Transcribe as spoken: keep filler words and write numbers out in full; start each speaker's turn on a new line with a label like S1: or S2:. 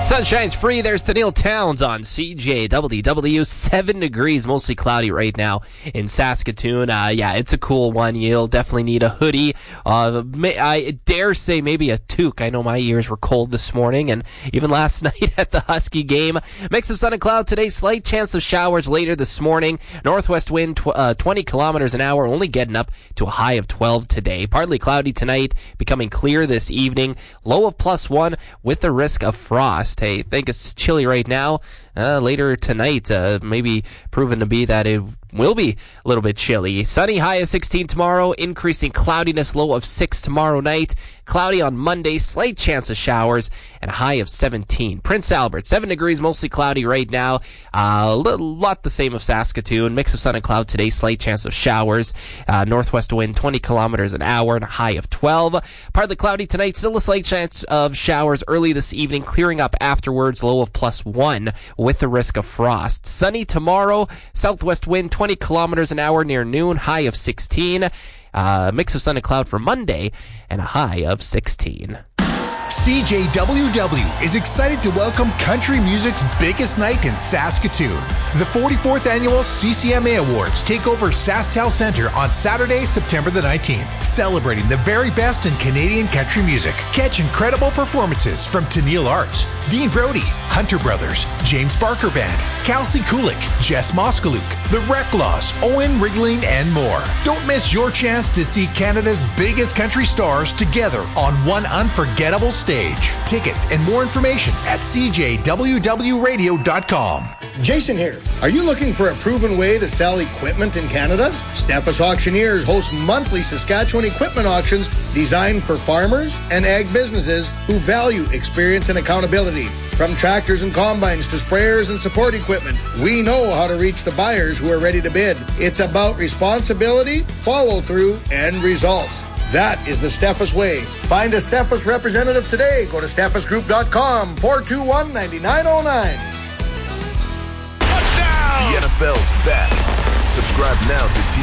S1: Sunshine's free. There's Tennille Towns on C J W W. Seven degrees, mostly cloudy right now in Saskatoon. Uh, yeah, it's a cool one. You'll definitely need a hoodie. Uh, may, I dare say maybe a toque. I know my ears were cold this morning, and even last night at the Husky game. Mix of sun and cloud today. Slight chance of showers later this morning. Northwest wind tw- uh, twenty kilometers an hour, only getting up to a high of twelve today. Partly cloudy tonight, becoming clear this evening. Low of plus one with the risk of frost. Hey, I think it's chilly right now. Uh, later tonight, uh, maybe proven to be that it will be a little bit chilly. Sunny, high of sixteen tomorrow. Increasing cloudiness, low of six tomorrow night. Cloudy on Monday, slight chance of showers, and a high of seventeen. Prince Albert, seven degrees, mostly cloudy right now. Uh, a little, lot the same of Saskatoon. Mix of sun and cloud today, slight chance of showers. Uh, northwest wind, twenty kilometers an hour, and a high of twelve. Partly cloudy tonight, still a slight chance of showers early this evening, clearing up afterwards, low of plus one with the risk of frost. Sunny tomorrow, southwest wind, twenty kilometers an hour near noon, high of sixteen. Uh, mix of sun and cloud for Monday, and a high of sixteen.
S2: C J W W is excited to welcome country music's biggest night in Saskatoon. The forty-fourth Annual C C M A Awards take over SaskTel Centre on Saturday, September the nineteenth, celebrating the very best in Canadian country music. Catch incredible performances from Tennille Arts, Dean Brody, Hunter Brothers, James Barker Band, Kelsey Kulik, Jess Moskaluk, The Reclaws, Owen Rigling, and more. Don't miss your chance to see Canada's biggest country stars together on one unforgettable stage. Tickets and more information at c j w w radio dot com.
S3: Jason here. Are you looking for a proven way to sell equipment in Canada? Steffes Auctioneers hosts monthly Saskatchewan equipment auctions designed for farmers and ag businesses who value experience and accountability. From tractors and combines to sprayers and support equipment, we know how to reach the buyers who are ready to bid. It's about responsibility, follow-through, and results. That is the Steffes way. Find a Steffes representative today. Go to steffes group dot com, four two one, nine nine zero nine.
S4: Touchdown! The N F L's back. Subscribe now to T